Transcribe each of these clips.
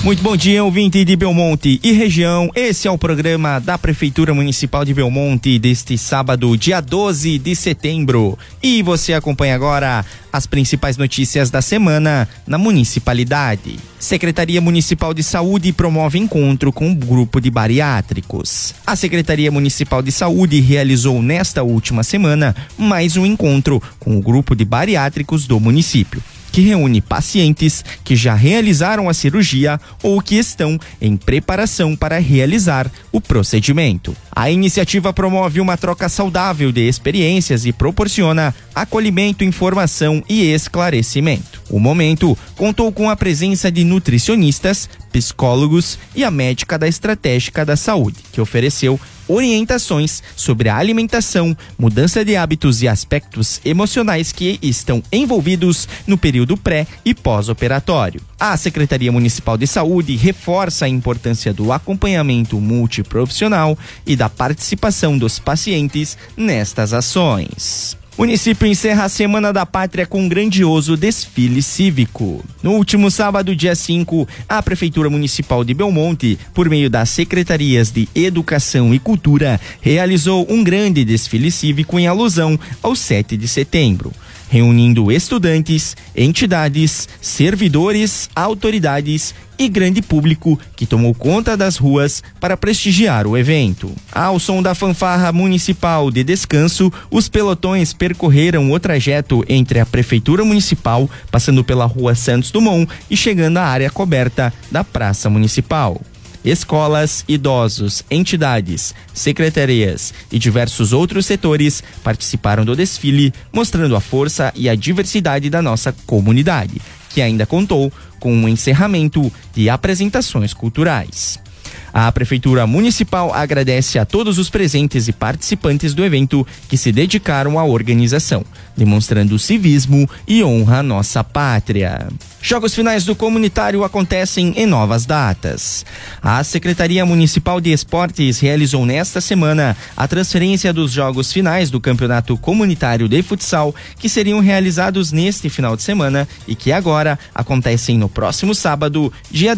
Muito bom dia, ouvinte de Belmonte e região. Esse é o programa da Prefeitura Municipal de Belmonte deste sábado, dia 12 de setembro. E você acompanha agora as principais notícias da semana na municipalidade. Secretaria Municipal de Saúde promove encontro com um grupo de bariátricos. A Secretaria Municipal de Saúde realizou nesta última semana mais um encontro com o grupo de bariátricos do município, que reúne pacientes que já realizaram a cirurgia ou que estão em preparação para realizar o procedimento. A iniciativa promove uma troca saudável de experiências e proporciona acolhimento, informação e esclarecimento. O momento contou com a presença de nutricionistas, psicólogos e a médica da Estratégica da Saúde, que ofereceu orientações sobre a alimentação, mudança de hábitos e aspectos emocionais que estão envolvidos no período pré e pós-operatório. A Secretaria Municipal de Saúde reforça a importância do acompanhamento multiprofissional e da participação dos pacientes nestas ações. O município encerra a Semana da Pátria com um grandioso desfile cívico. No último sábado, dia 5, a Prefeitura Municipal de Belmonte, por meio das Secretarias de Educação e Cultura, realizou um grande desfile cívico em alusão ao 7 de setembro, reunindo estudantes, entidades, servidores, autoridades e grande público que tomou conta das ruas para prestigiar o evento. Ao som da fanfarra municipal de descanso, os pelotões percorreram o trajeto entre a Prefeitura Municipal, passando pela Rua Santos Dumont e chegando à área coberta da Praça Municipal. Escolas, idosos, entidades, secretarias e diversos outros setores participaram do desfile, mostrando a força e a diversidade da nossa comunidade, que ainda contou com um encerramento de apresentações culturais. A Prefeitura Municipal agradece a todos os presentes e participantes do evento que se dedicaram à organização, demonstrando civismo e honra à nossa pátria. Jogos finais do comunitário acontecem em novas datas. A Secretaria Municipal de Esportes realizou nesta semana a transferência dos jogos finais do Campeonato Comunitário de Futsal, que seriam realizados neste final de semana e que agora acontecem no próximo sábado, dia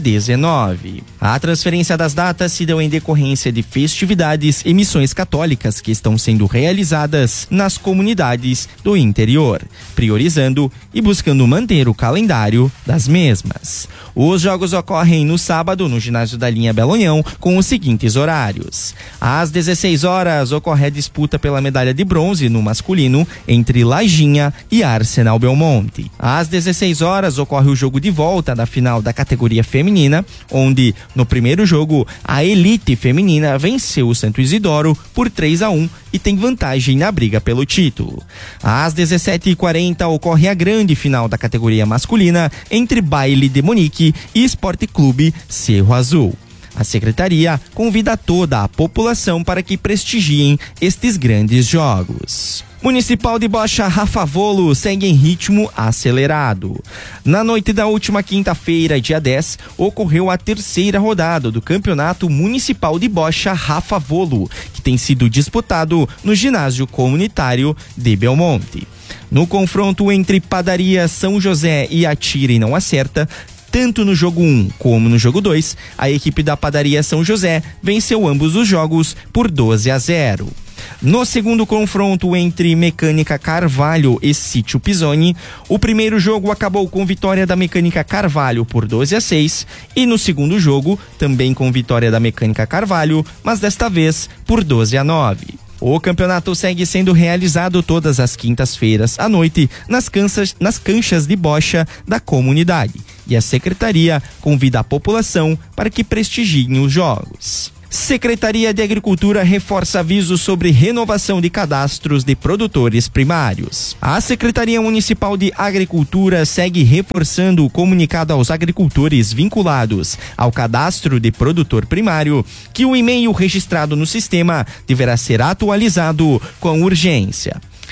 19. A transferência das datas se deu em decorrência de festividades e missões católicas que estão sendo realizadas nas comunidades do interior, priorizando e buscando manter o calendário das mesmas. Os jogos ocorrem no sábado no ginásio da linha Belo União com os seguintes horários. Às 16 horas ocorre a disputa pela medalha de bronze no masculino entre Lajinha e Arsenal Belmonte. Às 16 horas ocorre o jogo de volta da final da categoria feminina, onde no primeiro jogo a elite feminina venceu o Santo Isidoro por 3-1 e tem vantagem na briga pelo título. Às 17h40 ocorre a grande final da categoria masculina entre Baile de Monique e Esporte Clube Cerro Azul. A Secretaria convida toda a população para que prestigiem estes grandes jogos. Municipal de Bocha Rafa Volo segue em ritmo acelerado. Na noite da última quinta-feira, dia 10, ocorreu a terceira rodada do Campeonato Municipal de Bocha Rafa Volo, que tem sido disputado no ginásio comunitário de Belmonte. No confronto entre Padaria São José e Atire Não Acerta, tanto no jogo 1 como no jogo 2, a equipe da Padaria São José venceu ambos os jogos por 12-0. No segundo confronto entre Mecânica Carvalho e Sítio Pisoni, o primeiro jogo acabou com vitória da Mecânica Carvalho por 12-6 e no segundo jogo, também com vitória da Mecânica Carvalho, mas desta vez por 12-9. O campeonato segue sendo realizado todas as quintas-feiras à noite nas canchas de bocha da comunidade e a Secretaria convida a população para que prestigiem os jogos. Secretaria de Agricultura reforça avisos sobre renovação de cadastros de produtores primários. A Secretaria Municipal de Agricultura segue reforçando o comunicado aos agricultores vinculados ao cadastro de produtor primário que o e-mail registrado no sistema deverá ser atualizado com urgência.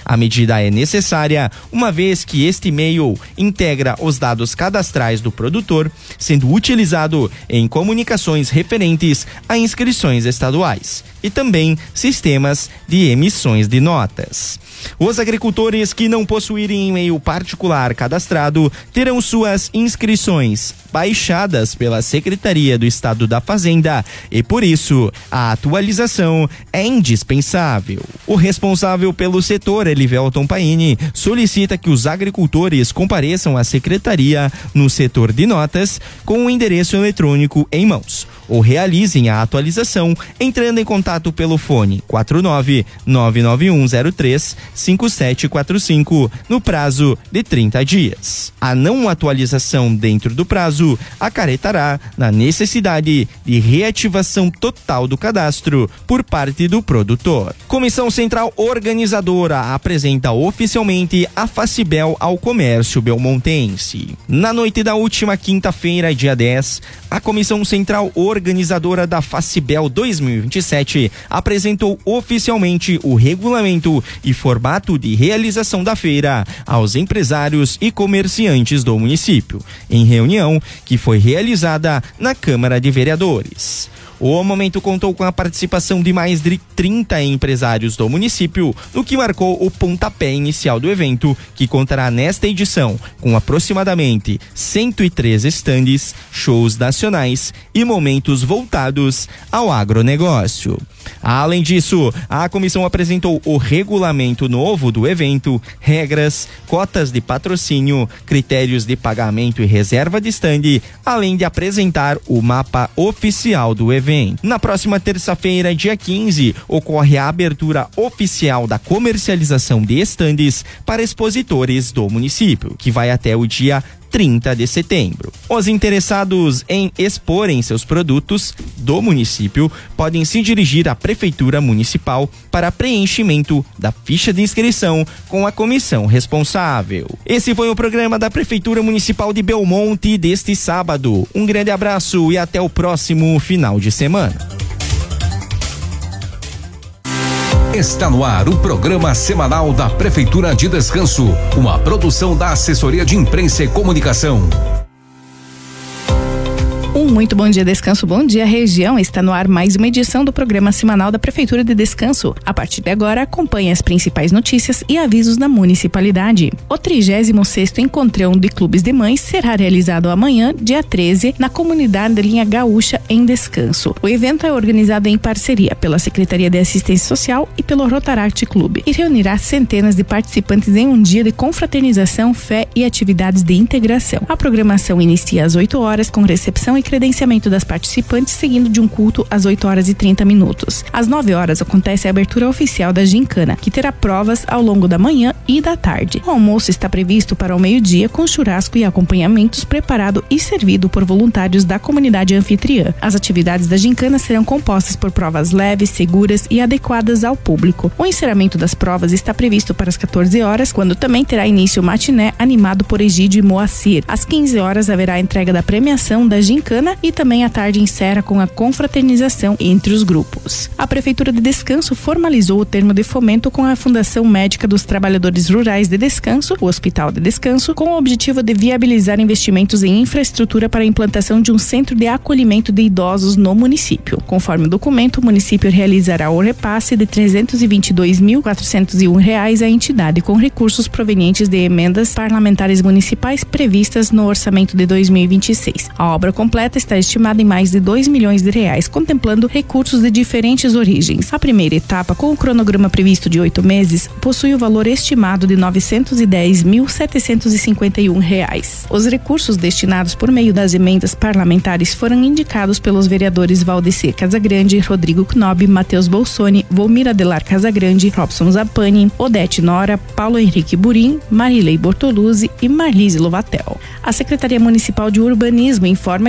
A medida é necessária, uma vez que este e-mail integra os dados cadastrais do produtor, sendo utilizado em comunicações referentes a inscrições estaduais e também sistemas de emissões de notas. Os agricultores que não possuírem e-mail particular cadastrado terão suas inscrições baixadas pela Secretaria do Estado da Fazenda e, por isso, a atualização é indispensável. O responsável pelo setor, Elivelton Paini, solicita que os agricultores compareçam à Secretaria no setor de notas com o endereço eletrônico em mãos ou realizem a atualização entrando em contato pelo fone 49991035745 no prazo de 30 dias. A não atualização dentro do prazo acarretará na necessidade de reativação total do cadastro por parte do produtor. Comissão Central Organizadora apresenta oficialmente a Facibel ao comércio belmontense. Na noite da última quinta-feira, dia 10, a Comissão Central Organizadora da Facibel 2027 apresentou oficialmente o regulamento e formato de realização da feira aos empresários e comerciantes do município, em reunião que foi realizada na Câmara de Vereadores. O momento contou com a participação de mais de 30 empresários do município, o que marcou o pontapé inicial do evento, que contará nesta edição com aproximadamente 103 estandes, shows nacionais e momentos voltados ao agronegócio. Além disso, a comissão apresentou o regulamento novo do evento, regras, cotas de patrocínio, critérios de pagamento e reserva de estande, além de apresentar o mapa oficial do evento. Na próxima terça-feira, dia 15, ocorre a abertura oficial da comercialização de estandes para expositores do município, que vai até o dia 30 de setembro. Os interessados em exporem seus produtos do município podem se dirigir à Prefeitura Municipal para preenchimento da ficha de inscrição com a comissão responsável. Esse foi o programa da Prefeitura Municipal de Belmonte deste sábado. Um grande abraço e até o próximo final de semana. Está no ar o programa semanal da Prefeitura de Descanso, uma produção da Assessoria de Imprensa e Comunicação. Muito bom dia, Descanso, bom dia, região. Está no ar mais uma edição do programa semanal da Prefeitura de Descanso. A partir de agora, acompanhe as principais notícias e avisos da municipalidade. O 36º Encontrão de Clubes de Mães será realizado amanhã, dia 13, na comunidade da Linha Gaúcha, em Descanso. O evento é organizado em parceria pela Secretaria de Assistência Social e pelo Rotaract Clube e reunirá centenas de participantes em um dia de confraternização, fé e atividades de integração. A programação inicia às 8 horas com recepção e credenciamento das participantes, seguindo de um culto às 8h30. Às 9 horas acontece a abertura oficial da gincana, que terá provas ao longo da manhã e da tarde. O almoço está previsto para o meio-dia, com churrasco e acompanhamentos preparado e servido por voluntários da comunidade anfitriã. As atividades da gincana serão compostas por provas leves, seguras e adequadas ao público. O encerramento das provas está previsto para as 14 horas, quando também terá início o matiné animado por Egídio e Moacir. Às 15 horas haverá a entrega da premiação da gincana e também a tarde encerra com a confraternização entre os grupos. A Prefeitura de Descanso formalizou o termo de fomento com a Fundação Médica dos Trabalhadores Rurais de Descanso, o Hospital de Descanso, com o objetivo de viabilizar investimentos em infraestrutura para a implantação de um centro de acolhimento de idosos no município. Conforme o documento, o município realizará o repasse de R$ 322.401 à entidade com recursos provenientes de emendas parlamentares municipais previstas no orçamento de 2026. A obra completa está estimada em mais de R$ 2 milhões, contemplando recursos de diferentes origens. A primeira etapa, com o cronograma previsto de 8 meses, possui o valor estimado de R$ 910.751. Os recursos destinados por meio das emendas parlamentares foram indicados pelos vereadores Valdecir Casagrande, Rodrigo Knob, Matheus Bolsoni, Volmir Adelar Casagrande, Robson Zappani, Odete Nora, Paulo Henrique Burim, Marilei Bortoluzzi e Marlise Lovatel. A Secretaria Municipal de Urbanismo informa que, devido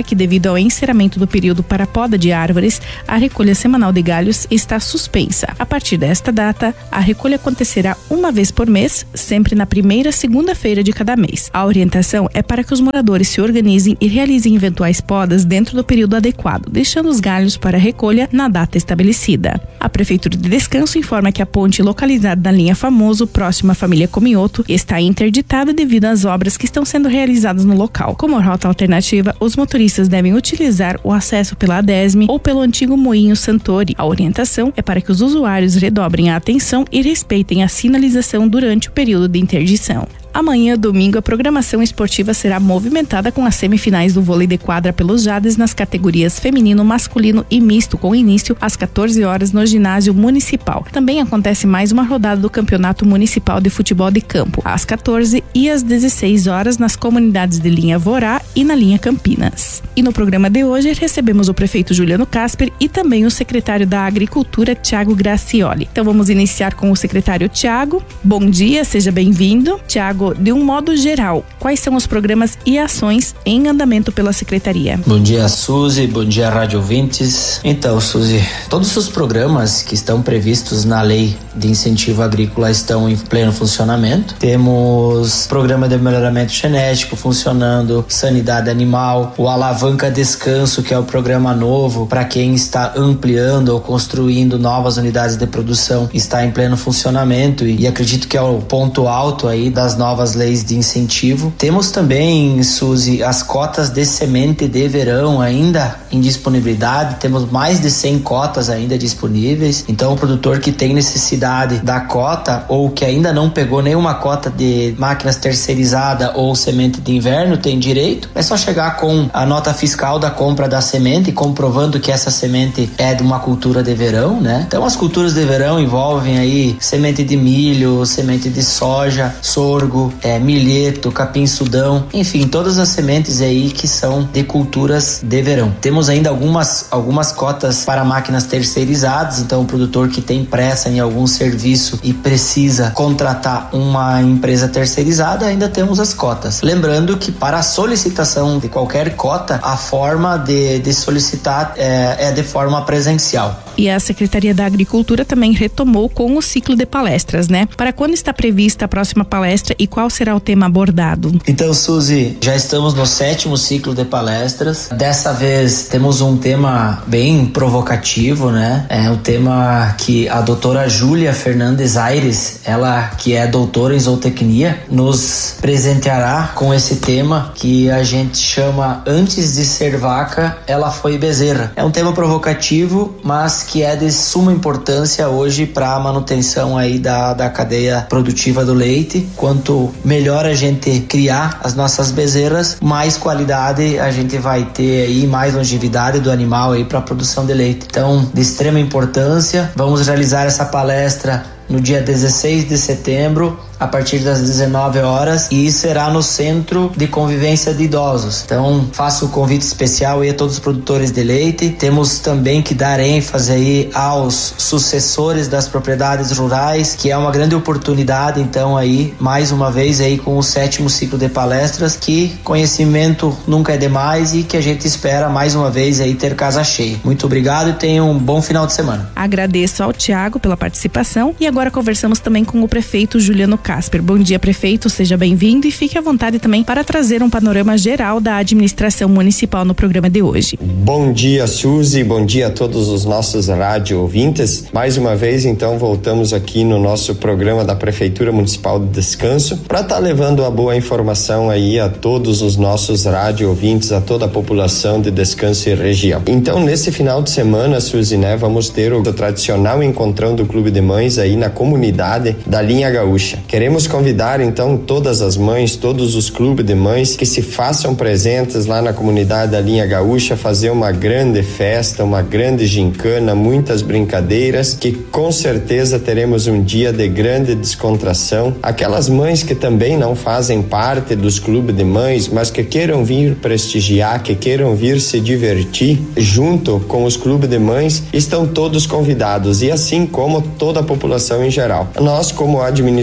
ao encerramento do período para poda de árvores, a recolha semanal de galhos está suspensa. A partir desta data, a recolha acontecerá uma vez por mês, sempre na primeira segunda-feira de cada mês. A orientação é para que os moradores se organizem e realizem eventuais podas dentro do período adequado, deixando os galhos para recolha na data estabelecida. A Prefeitura de Descanso informa que a ponte localizada na linha Famoso, próxima à família Comioto, está interditada devido às obras que estão sendo realizadas no local. Como rota alternativa, os motoristas devem utilizar o acesso pela Adesme ou pelo antigo Moinho Santori. A orientação é para que os usuários redobrem a atenção e respeitem a sinalização durante o período de interdição. Amanhã, domingo, a programação esportiva será movimentada com as semifinais do vôlei de quadra pelos Jades nas categorias feminino, masculino e misto, com início às 14 horas no ginásio municipal. Também acontece mais uma rodada do Campeonato Municipal de Futebol de Campo, às 14 e às 16 horas nas comunidades de linha Vorá e na linha Campinas. E no programa de hoje recebemos o prefeito Juliano Casper e também o secretário da Agricultura, Thiago Gracioli. Então vamos iniciar com o secretário Thiago. Bom dia, seja bem-vindo. Thiago, de um modo geral, quais são os programas e ações em andamento pela Secretaria? Bom dia, Suzy. Bom dia, rádio ouvintes. Então, Suzy, todos os programas que estão previstos na Lei de Incentivo Agrícola estão em pleno funcionamento. Temos programa de melhoramento genético funcionando, sanidade animal, o Alavanca Descanso, que é o programa novo para quem está ampliando ou construindo novas unidades de produção, está em pleno funcionamento e acredito que é o ponto alto aí das novas leis de incentivo. Temos também, Suzy, as cotas de semente de verão ainda em disponibilidade. Temos mais de 100 cotas ainda disponíveis. Então, o produtor que tem necessidade da cota ou que ainda não pegou nenhuma cota de máquinas terceirizadas ou semente de inverno tem direito. É só chegar com a nota fiscal da compra da semente, comprovando que essa semente é de uma cultura de verão, né? Então, as culturas de verão envolvem aí semente de milho, semente de soja, sorgo, milheto, capim-sudão, enfim, todas as sementes aí que são de culturas de verão. Temos ainda algumas cotas para máquinas terceirizadas, então o produtor que tem pressa em algum serviço e precisa contratar uma empresa terceirizada, ainda temos as cotas. Lembrando que para a solicitação de qualquer cota, a forma de solicitar é de forma presencial. E a Secretaria da Agricultura também retomou com o ciclo de palestras, né? Para quando está prevista a próxima palestra e qual será o tema abordado? Então, Suzy, já estamos no 7º ciclo de palestras. Dessa vez temos um tema bem provocativo, né? É um tema que a doutora Júlia Fernandes Aires, ela que é doutora em zootecnia, nos presenteará com esse tema que a gente chama Antes de Ser Vaca, Ela Foi Bezerra. É um tema provocativo, mas que é de suma importância hoje para a manutenção aí da cadeia produtiva do leite. Quanto melhor a gente criar as nossas bezerras, mais qualidade a gente vai ter aí, mais longevidade do animal aí para a produção de leite. Então, de extrema importância, vamos realizar essa palestra no dia 16 de setembro, a partir das 19 horas, e será no Centro de Convivência de Idosos. Então, faço o convite especial aí a todos os produtores de leite. Temos também que dar ênfase aí aos sucessores das propriedades rurais, que é uma grande oportunidade, então, aí, mais uma vez aí com o 7º ciclo de palestras, que conhecimento nunca é demais e que a gente espera mais uma vez aí ter casa cheia. Muito obrigado e tenha um bom final de semana. Agradeço ao Thiago pela participação e agora conversamos também com o prefeito Juliano Casper. Bom dia, prefeito, seja bem-vindo e fique à vontade também para trazer um panorama geral da administração municipal no programa de hoje. Bom dia, Suzy, bom dia a todos os nossos rádio ouvintes. Mais uma vez, então, voltamos aqui no nosso programa da Prefeitura Municipal de Descanso para estar levando a boa informação aí a todos os nossos rádio ouvintes, a toda a população de Descanso e região. Então, nesse final de semana, Suzy, né, vamos ter o tradicional encontrão do Clube de Mães aí na comunidade da Linha Gaúcha. Queremos convidar então todas as mães, todos os clubes de mães que se façam presentes lá na comunidade da Linha Gaúcha, fazer uma grande festa, uma grande gincana, muitas brincadeiras, que com certeza teremos um dia de grande descontração. Aquelas mães que também não fazem parte dos clubes de mães, mas que queiram vir prestigiar, que queiram vir se divertir junto com os clubes de mães, estão todos convidados, e assim como toda a população em geral. Nós, como administração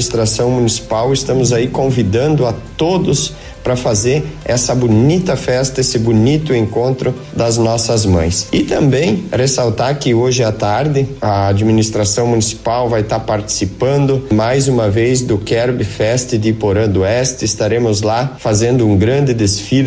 administração municipal, estamos aí convidando a todos para fazer essa bonita festa, esse bonito encontro das nossas mães. E também ressaltar que hoje à tarde a administração municipal vai estar participando mais uma vez do Kerb Fest de Iporã do Oeste. Estaremos lá fazendo um grande desfile